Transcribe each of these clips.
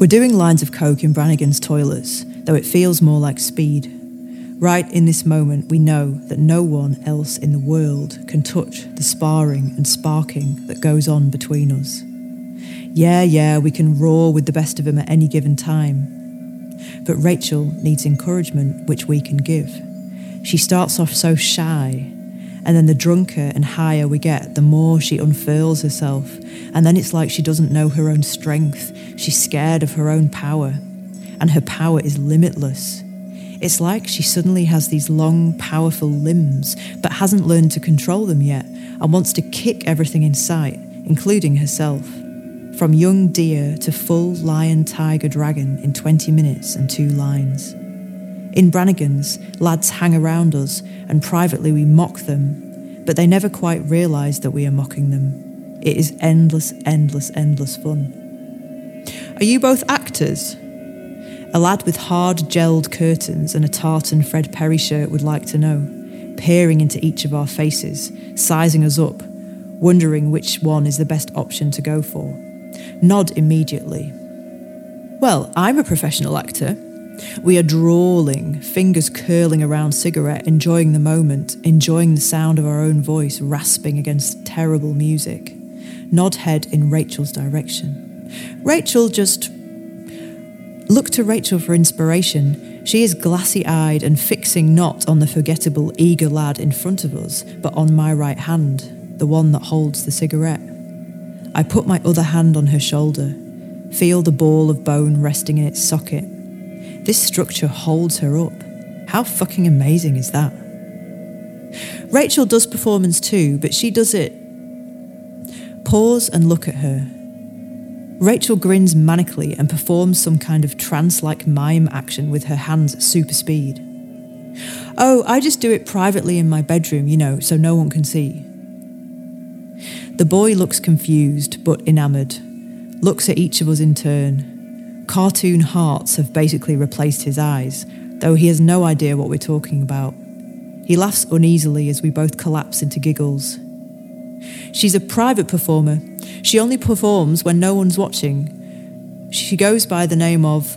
We're doing lines of coke in Brannigan's toilets, though it feels more like speed. Right in this moment, we know that no one else in the world can touch the sparring and sparking that goes on between us. Yeah, we can roar with the best of them at any given time. But Rachel needs encouragement, which we can give. She starts off so shy, and then the drunker and higher we get, the more she unfurls herself. And then it's like she doesn't know her own strength. She's scared of her own power. And her power is limitless. It's like she suddenly has these long, powerful limbs, but hasn't learned to control them yet, and wants to kick everything in sight, including herself. From young deer to full lion, tiger, dragon in 20 minutes and 2 lines. In Brannigan's, lads hang around us, and privately we mock them, but they never quite realise that we are mocking them. It is endless, endless, endless fun. Are you both actors? A lad with hard gelled curtains and a tartan Fred Perry shirt would like to know, peering into each of our faces, sizing us up, wondering which one is the best option to go for. Nod immediately. Well, I'm a professional actor. We are drawling, fingers curling around cigarette, enjoying the moment, enjoying the sound of our own voice rasping against terrible music. Nod head in Rachel's direction. Rachel just... Look to Rachel for inspiration. She is glassy-eyed and fixing not on the forgettable, eager lad in front of us, but on my right hand, the one that holds the cigarette. I put my other hand on her shoulder, feel the ball of bone resting in its socket. This structure holds her up. How fucking amazing is that? Rachel does performance too, but she does it. Pause and look at her. Rachel grins manically and performs some kind of trance-like mime action with her hands at super speed. Oh, I just do it privately in my bedroom, so no one can see. The boy looks confused but enamoured, looks at each of us in turn. Cartoon hearts have basically replaced his eyes, though he has no idea what we're talking about. He laughs uneasily as we both collapse into giggles. She's a private performer. She only performs when no one's watching. She goes by the name of...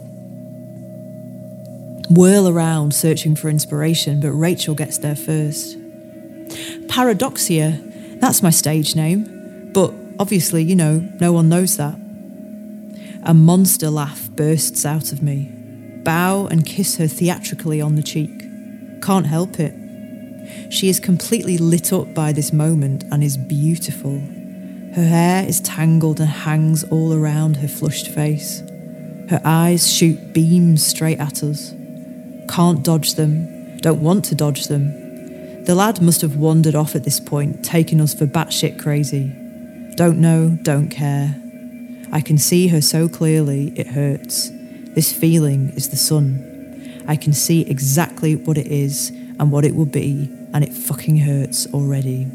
Whirl around searching for inspiration, but Rachel gets there first. Paradoxia, that's my stage name, but obviously, no one knows that. A monster laugh bursts out of me. Bow and kiss her theatrically on the cheek. Can't help it. She is completely lit up by this moment and is beautiful. Her hair is tangled and hangs all around her flushed face. Her eyes shoot beams straight at us. Can't dodge them. Don't want to dodge them. The lad must have wandered off at this point, taking us for batshit crazy. Don't know, don't care. I can see her so clearly, it hurts. This feeling is the sun. I can see exactly what it is and what it will be, and it fucking hurts already.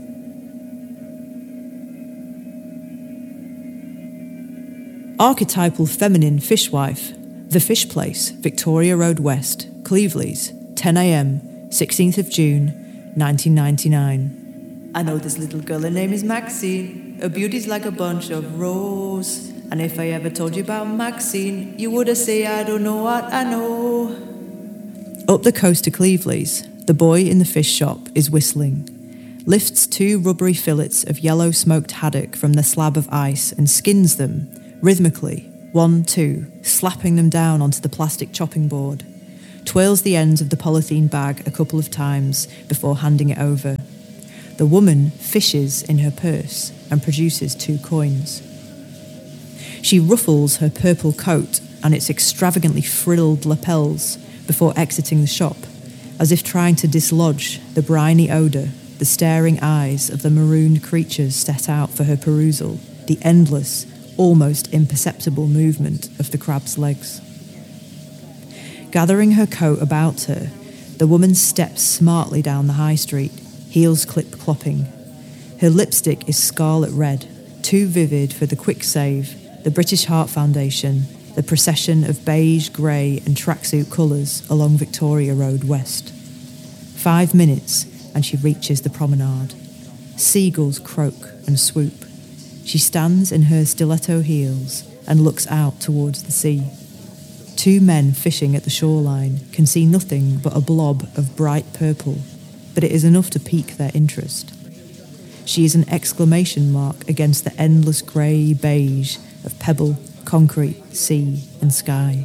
Archetypal feminine fishwife. The Fish Place, Victoria Road West, Cleveleys, 10 a.m, 16th of June, 1999. I know this little girl, her name is Maxine. Her beauty's like a bunch of roses. And if I ever told you about Maxine, you would have say I don't know what I know. Up the coast to Cleveleys, the boy in the fish shop is whistling, lifts 2 rubbery fillets of yellow smoked haddock from the slab of ice and skins them, rhythmically, 1, 2, slapping them down onto the plastic chopping board, twirls the ends of the polythene bag a couple of times before handing it over. The woman fishes in her purse and produces 2 coins. She ruffles her purple coat and its extravagantly frilled lapels before exiting the shop, as if trying to dislodge the briny odour, the staring eyes of the marooned creatures set out for her perusal, the endless, almost imperceptible movement of the crab's legs. Gathering her coat about her, the woman steps smartly down the high street, heels clip-clopping. Her lipstick is scarlet red, too vivid for the Quick Save, the British Heart Foundation, the procession of beige, grey and tracksuit colours along Victoria Road West. 5 minutes and she reaches the promenade. Seagulls croak and swoop. She stands in her stiletto heels and looks out towards the sea. Two men fishing at the shoreline can see nothing but a blob of bright purple, but it is enough to pique their interest. She is an exclamation mark against the endless grey beige of pebble, concrete, sea and sky.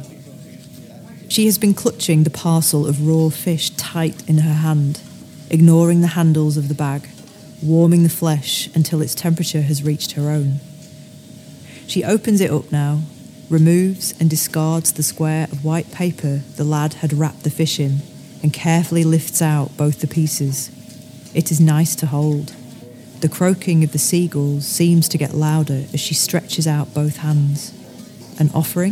She has been clutching the parcel of raw fish tight in her hand, ignoring the handles of the bag, warming the flesh until its temperature has reached her own. She opens it up now, removes and discards the square of white paper the lad had wrapped the fish in, and carefully lifts out both the pieces. It is nice to hold. The croaking of the seagulls seems to get louder as she stretches out both hands. An offering?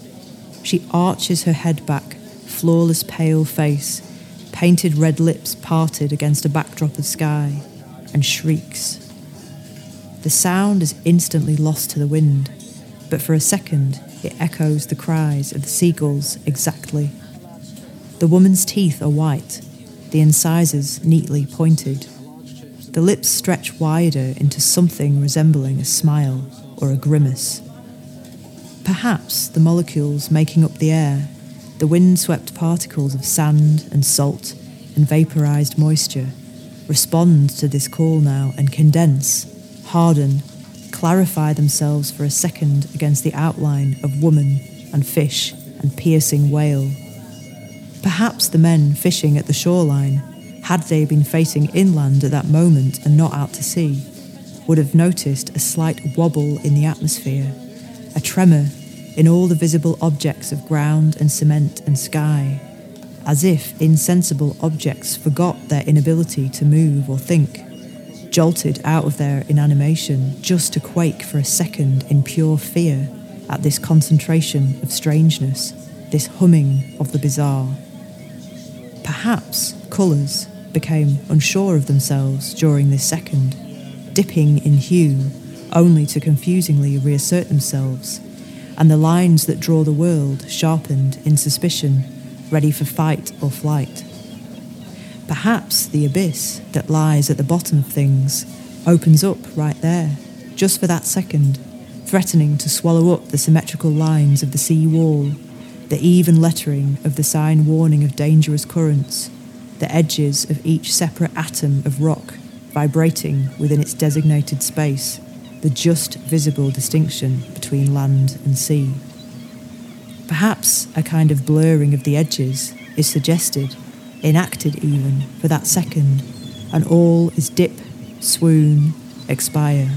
She arches her head back, flawless pale face, painted red lips parted against a backdrop of sky, and shrieks. The sound is instantly lost to the wind, but for a second it echoes the cries of the seagulls exactly. The woman's teeth are white, the incisors neatly pointed. The lips stretch wider into something resembling a smile or a grimace. Perhaps the molecules making up the air, the wind-swept particles of sand and salt and vaporized moisture, respond to this call now and condense, harden, clarify themselves for a second against the outline of woman and fish and piercing wail. Perhaps the men fishing at the shoreline, had they been facing inland at that moment and not out to sea, would have noticed a slight wobble in the atmosphere, a tremor in all the visible objects of ground and cement and sky, as if insensible objects forgot their inability to move or think, jolted out of their inanimation just to quake for a second in pure fear at this concentration of strangeness, this humming of the bizarre. Perhaps colours became unsure of themselves during this second, dipping in hue only to confusingly reassert themselves, and the lines that draw the world sharpened in suspicion, ready for fight or flight. Perhaps the abyss that lies at the bottom of things opens up right there, just for that second, threatening to swallow up the symmetrical lines of the sea wall, the even lettering of the sign warning of dangerous currents, the edges of each separate atom of rock vibrating within its designated space, the just visible distinction between land and sea. Perhaps a kind of blurring of the edges is suggested, enacted even, for that second, and all is dip, swoon, expire.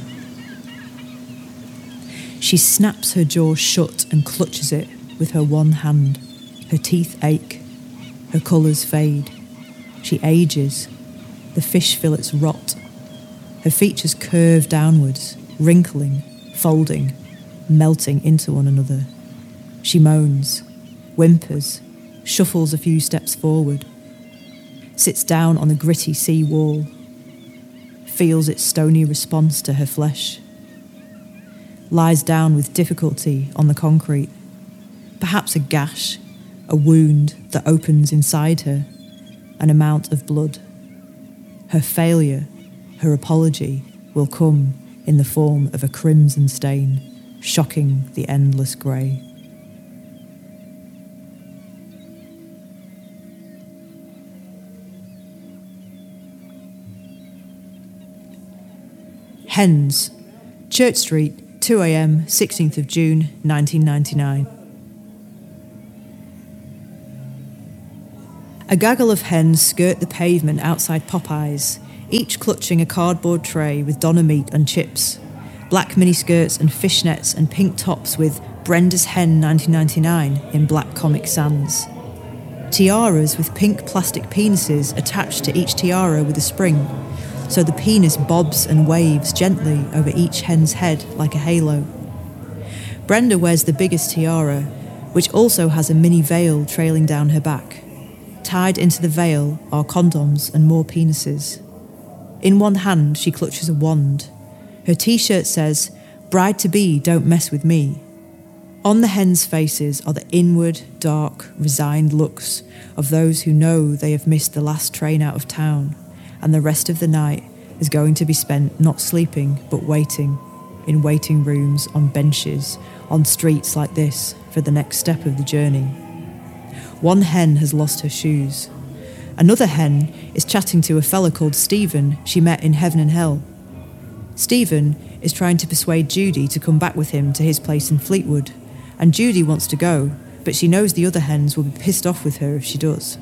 She snaps her jaw shut and clutches it with her one hand. Her teeth ache. Her colours fade. She ages. The fish fillets rot. Her features curve downwards, wrinkling, folding, melting into one another. She moans, whimpers, shuffles a few steps forward, sits down on the gritty sea wall, feels its stony response to her flesh, lies down with difficulty on the concrete, perhaps a gash, a wound that opens inside her, an amount of blood. Her failure, her apology, will come in the form of a crimson stain, shocking the endless grey. Hens, Church Street, 2 a.m, 16th of June, 1999. A gaggle of hens skirt the pavement outside Popeyes, each clutching a cardboard tray with doner meat and chips, black miniskirts and fishnets and pink tops with Brenda's Hen 1999 in black Comic Sans. Tiaras with pink plastic penises attached to each tiara with a spring, so the penis bobs and waves gently over each hen's head like a halo. Brenda wears the biggest tiara, which also has a mini veil trailing down her back. Tied into the veil are condoms and more penises. In one hand, she clutches a wand. Her t-shirt says, "Bride-to-be, don't mess with me." On the hens' faces are the inward, dark, resigned looks of those who know they have missed the last train out of town, and the rest of the night is going to be spent not sleeping but waiting, in waiting rooms, on benches, on streets like this for the next step of the journey. One hen has lost her shoes. Another hen is chatting to a fella called Stephen she met in Heaven and Hell. Stephen is trying to persuade Judy to come back with him to his place in Fleetwood, and Judy wants to go, but she knows the other hens will be pissed off with her if she does.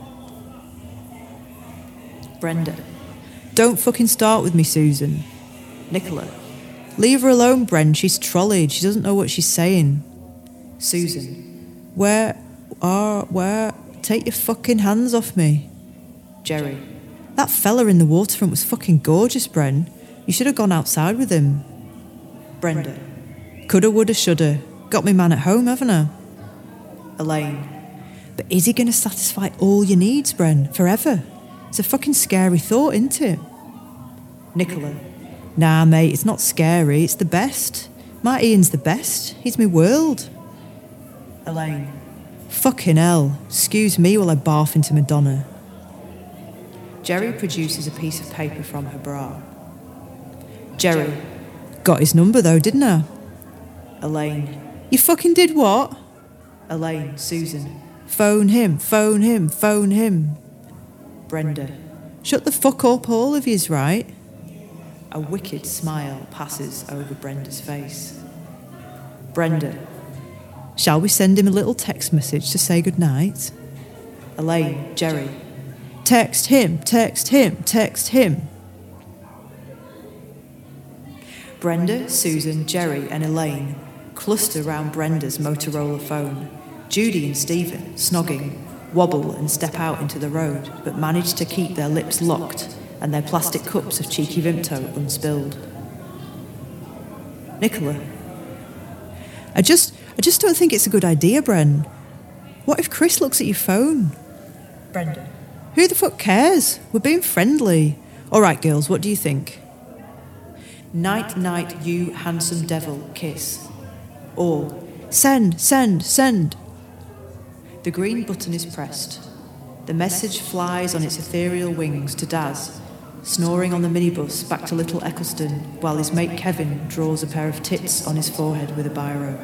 Brenda. Don't fucking start with me, Susan. Nicola. Leave her alone, Bren. She's trolleyed. She doesn't know what she's saying. Susan. Where? Take your fucking hands off me. Jerry. That fella in the waterfront was fucking gorgeous, Bren. You should have gone outside with him. Brenda. Coulda, woulda, shoulda. Got me man at home, haven't I? Elaine. But is he going to satisfy all your needs, Bren, forever? It's a fucking scary thought, isn't it? Nicola. Nah, mate, it's not scary, it's the best. My Ian's the best. He's my world. Elaine. Fucking hell. Excuse me while I barf into Madonna. Jerry produces a piece of paper from her bra. Jerry. Got his number though, didn't I? Elaine. You fucking did what? Elaine. Susan. Phone him, phone him, phone him. Brenda. Shut the fuck up, all of yous, right? A wicked smile passes over Brenda's face. Brenda. Shall we send him a little text message to say goodnight? Elaine. Jerry. Text him, text him, text him. Brenda, Susan, Jerry and Elaine cluster round Brenda's Motorola phone. Judy and Stephen, snogging, wobble and step out into the road, but manage to keep their lips locked and their plastic cups of cheeky Vimto unspilled. Nicola. I just don't think it's a good idea, Bren. What if Chris looks at your phone? Brenda. Who the fuck cares? We're being friendly. All right, girls, what do you think? Night, night, you handsome devil, kiss. Or, send, send, send. The green button is pressed. The message flies on its ethereal wings to Daz, snoring on the minibus back to Little Eccleston, while his mate Kevin draws a pair of tits on his forehead with a biro.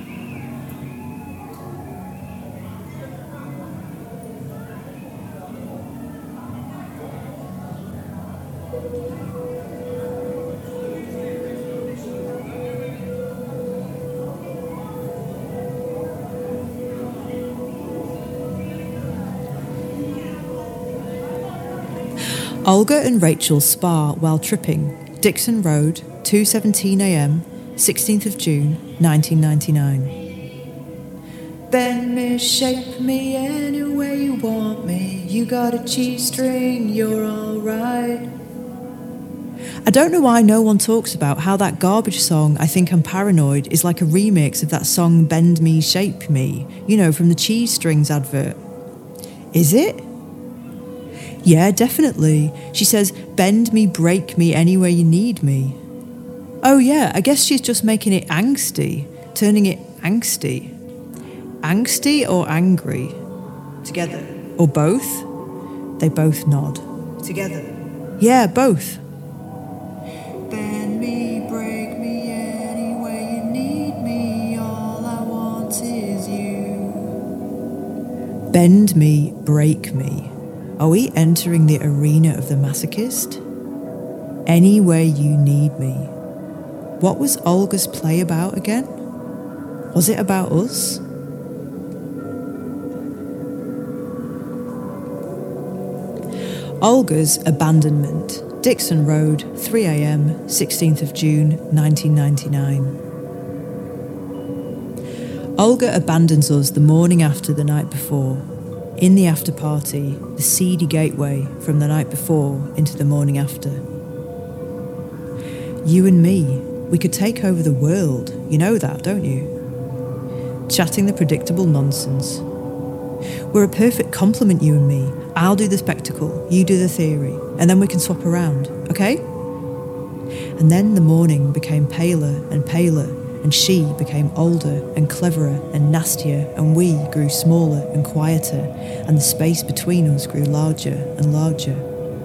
Olga and Rachel spar while tripping, Dixon Road, 2:17 a.m, 16th of June, 1999. Bend me, shape me any way you want me. You got a cheese string, you're alright. I don't know why no one talks about how that garbage song, I Think I'm Paranoid, is like a remix of that song Bend Me, Shape Me, you know, from the Cheese Strings advert. Is it? Yeah, definitely. She says, bend me, break me, anywhere you need me. Oh yeah, I guess she's just making it angsty, turning it angsty. Angsty or angry? Together. Or both? They both nod. Together. Yeah, both. Bend me, break me, anywhere you need me, all I want is you. Bend me, break me. Are we entering the arena of the masochist? Anywhere you need me. What was Olga's play about again? Was it about us? Olga's abandonment. Dixon Road, 3 a.m, 16th of June, 1999. Olga abandons us the morning after the night before. In the after party, the seedy gateway from the night before into the morning after. You and me, we could take over the world. You know that, don't you? Chatting the predictable nonsense. We're a perfect complement, you and me. I'll do the spectacle, you do the theory, and then we can swap around, okay? And then the morning became paler and paler, and she became older and cleverer and nastier, and we grew smaller and quieter, and the space between us grew larger and larger.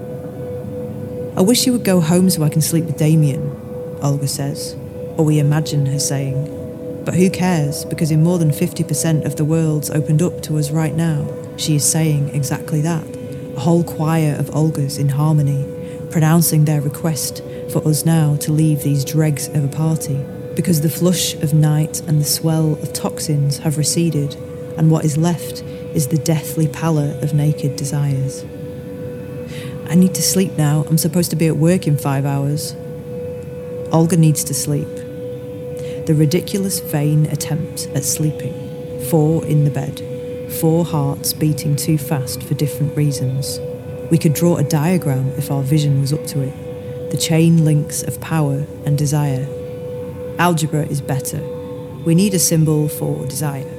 I wish you would go home so I can sleep with Damien, Olga says, or we imagine her saying. But who cares, because in more than 50% of the worlds opened up to us right now, she is saying exactly that. A whole choir of Olgas in harmony, pronouncing their request for us now to leave these dregs of a party, because the flush of night and the swell of toxins have receded, and what is left is the deathly pallor of naked desires. I need to sleep now. I'm supposed to be at work in 5 hours. Olga needs to sleep. The ridiculous, vain attempt at sleeping. 4 in the bed. 4 hearts beating too fast for different reasons. We could draw a diagram if our vision was up to it. The chain links of power and desire. Algebra is better. We need a symbol for desire.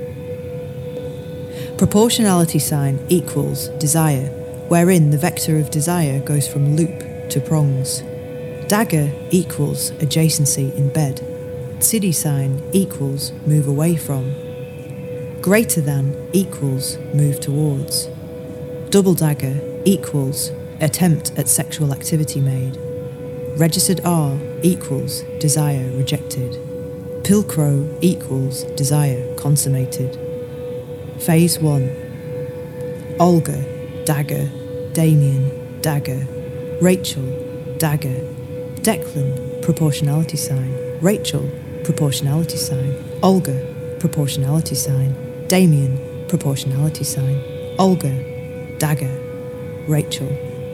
Proportionality sign equals desire, wherein the vector of desire goes from loop to prongs. Dagger equals adjacency in bed. Tzidi sign equals move away from. Greater than equals move towards. Double dagger equals attempt at sexual activity made. Registered R equals desire rejected. Pilcrow equals desire consummated. Phase 1. Olga, dagger. Damien, dagger. Rachel, dagger. Declan, proportionality sign. Rachel, proportionality sign. Olga, proportionality sign. Damien, proportionality sign. Olga, dagger. Rachel.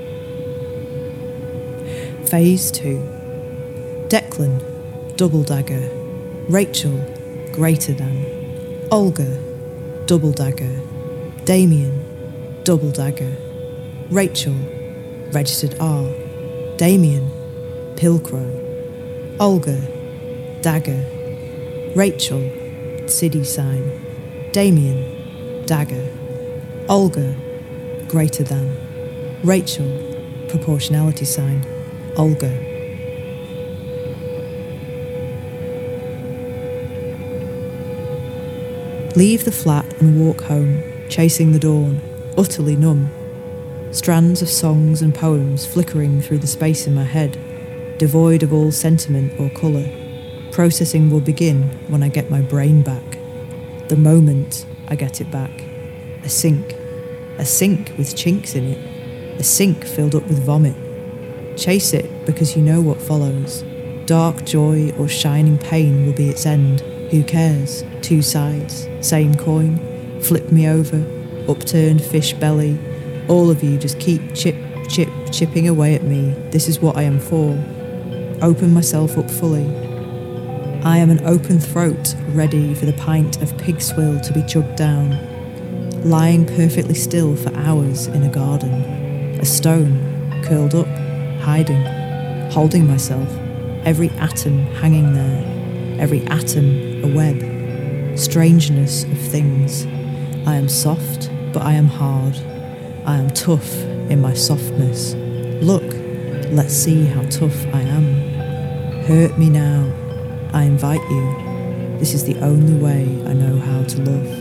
Phase 2. Declan, double dagger. Rachel, greater than. Olga, double dagger. Damien, double dagger. Rachel, registered R. Damien, Pilcrow. Olga, dagger. Rachel, Tzidi sign. Damien, dagger. Olga, greater than. Rachel, proportionality sign. Olga. Leave the flat and walk home, chasing the dawn, utterly numb. Strands of songs and poems flickering through the space in my head, devoid of all sentiment or colour. Processing will begin when I get my brain back. The moment I get it back. A sink with chinks in it. A sink filled up with vomit. Chase it because you know what follows. Dark joy or shining pain will be its end. Who cares? 2 sides, same coin. Flip me over, upturned fish belly. All of you just keep chipping away at me. This is what I am for. Open myself up fully. I am an open throat, ready for the pint of pig swill to be chugged down. Lying perfectly still for hours in a garden. A stone, curled up, hiding, holding myself. Every atom hanging there. Every atom a web. Strangeness of things. I am soft, but I am hard. I am tough in my softness. Look, let's see how tough I am. Hurt me now. I invite you. This is the only way I know how to love.